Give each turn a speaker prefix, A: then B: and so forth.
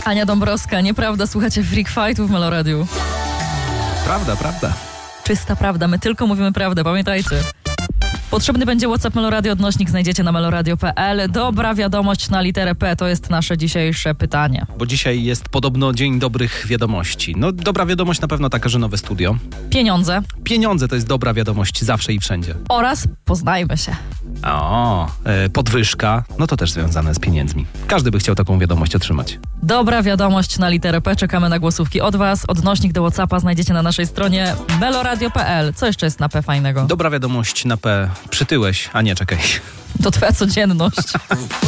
A: Ania Dąbrowska, nieprawda, słuchacie Freak Fightu w Meloradiu.
B: Prawda.
A: Czysta prawda, my tylko mówimy prawdę, pamiętajcie. Potrzebny będzie WhatsApp Meloradio, odnośnik znajdziecie na meloradio.pl. Dobra wiadomość na literę P, to jest nasze dzisiejsze pytanie.
B: Bo dzisiaj jest podobno dzień dobrych wiadomości. No dobra wiadomość na pewno taka, że nowe studio.
A: Pieniądze.
B: Pieniądze to jest dobra wiadomość zawsze i wszędzie.
A: Oraz poznajmy się.
B: Podwyżka, no to też związane z pieniędzmi. Każdy by chciał taką wiadomość otrzymać.
A: Dobra wiadomość na literę P, czekamy na głosówki od was. Odnośnik do WhatsAppa znajdziecie na naszej stronie meloradio.pl. Co jeszcze jest na P fajnego?
B: Dobra wiadomość na P. Przytyłeś, a nie, czekaj.
A: To twoja codzienność.